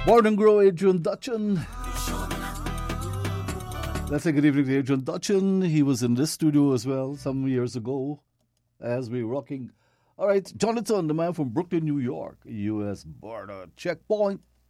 Born and grow Adrian Dutchin. Let's say good evening to Adrian Dutchin. He was in this studio as well some years ago as we were rocking. All right, Jonathan, the man from Brooklyn, New York, U.S. border checkpoint.